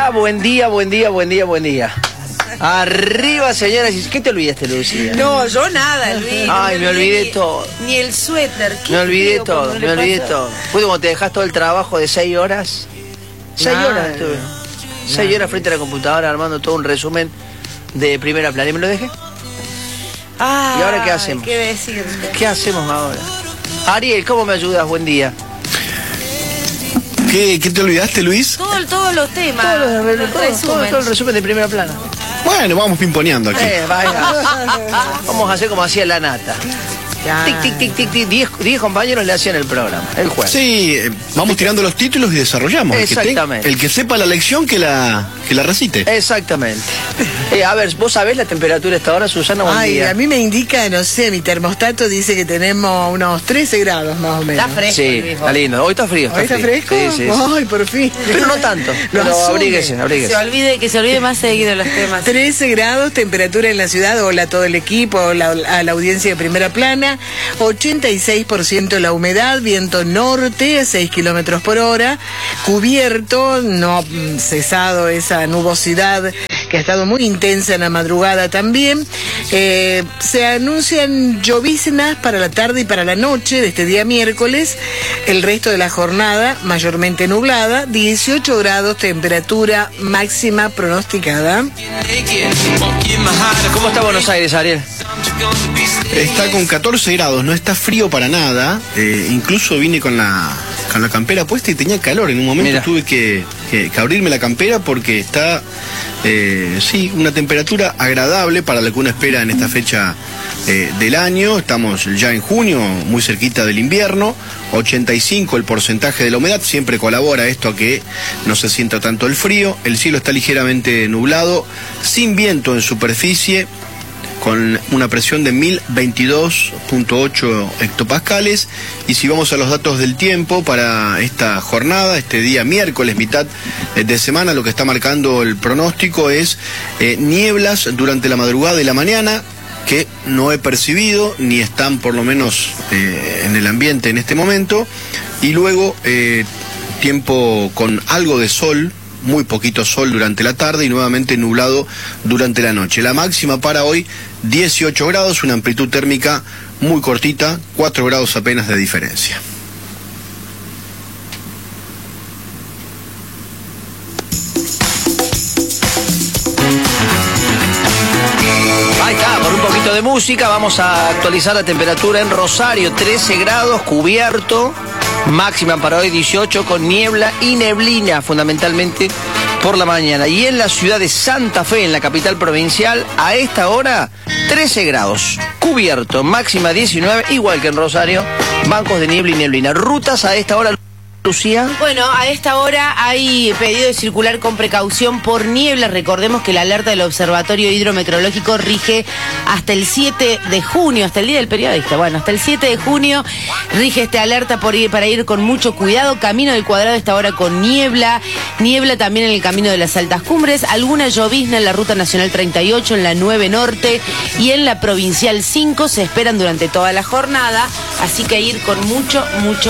día, buen día, buen día, buen día, buen día. Arriba, señoras. ¿Qué te olvidaste, Lucía? No, yo nada, Luis. Ay, me olvidé todo. Ni el suéter. Me olvidé todo, me olvidé todo. Fue como te dejas todo el trabajo de 6 horas. 6 horas estuve. 6 horas frente a la computadora armando todo un resumen de Primera Plana. ¿Y me lo dejé? Ah, ¿Y ahora qué hacemos? ¿Qué decirte? ¿Qué hacemos ahora? Ariel, ¿cómo me ayudas? Buen día. ¿Qué te olvidaste, Luis? Todos los temas. Todo el resumen de Primera Plana. Bueno, vamos pimponeando aquí. Vaya. Vamos a hacer como hacía la Nata. Tic, tic, tic, tic, tic. 10 compañeros le hacían el programa, el jueves. Sí, vamos tirando los títulos y desarrollamos. Exactamente. El que sepa la lección que la recite. Exactamente. A ver, ¿vos sabés la temperatura a esta hora, Susana? Buen día. A mí me indica, no sé, mi termostato dice que tenemos unos 13 grados más o menos. Está fresco. Sí, está lindo. Hoy está frío. ¿Hoy está fresco? Sí. Ay, por fin. Pero no tanto. Lo Pero asume. abríguese. Que se olvide más seguido los temas. 13 grados, temperatura en la ciudad. Hola a todo el equipo, hola a la audiencia de Primera Plana. 86% la humedad, viento norte, 6 kilómetros por hora. Cubierto, no ha cesado esa nubosidad que ha estado muy intensa en la madrugada también. Se anuncian lloviznas para la tarde y para la noche de este día miércoles. El resto de la jornada mayormente nublada, 18 grados, temperatura máxima pronosticada. ¿Cómo está Buenos Aires, Ariel? Está con 14 grados, no está frío para nada. Incluso vine con la campera puesta y tenía calor. En un momento Mira. tuve que abrirme la campera porque está, una temperatura agradable para lo que uno espera en esta fecha del año. Estamos ya en junio, muy cerquita del invierno. 85 el porcentaje de la humedad, siempre colabora esto a que no se sienta tanto el frío. El cielo está ligeramente nublado, sin viento en superficie, con una presión de 1022.8 hectopascales. Y si vamos a los datos del tiempo para esta jornada, este día miércoles, mitad de semana, lo que está marcando el pronóstico es nieblas durante la madrugada y la mañana, que no he percibido, ni están por lo menos en el ambiente en este momento. Y luego tiempo con algo de sol, muy poquito sol durante la tarde y nuevamente nublado durante la noche. La máxima para hoy, 18 grados, una amplitud térmica muy cortita, 4 grados apenas de diferencia. Ahí está, por un poquito de música vamos a actualizar la temperatura en Rosario, 13 grados, cubierto. Máxima para hoy 18 con niebla y neblina fundamentalmente por la mañana. Y en la ciudad de Santa Fe, en la capital provincial, a esta hora 13 grados, cubierto, máxima 19, igual que en Rosario, bancos de niebla y neblina. Rutas a esta hora, Lucía. Bueno, a esta hora hay pedido de circular con precaución por niebla. Recordemos que la alerta del Observatorio Hidrometeorológico rige hasta el 7 de junio, hasta el día del periodista. Bueno, hasta el 7 de junio rige esta alerta para ir con mucho cuidado. Camino del Cuadrado a esta hora con niebla. Niebla también en el camino de las altas cumbres. Alguna llovizna en la Ruta Nacional 38, en la 9 Norte y en la Provincial 5. Se esperan durante toda la jornada. Así que ir con mucho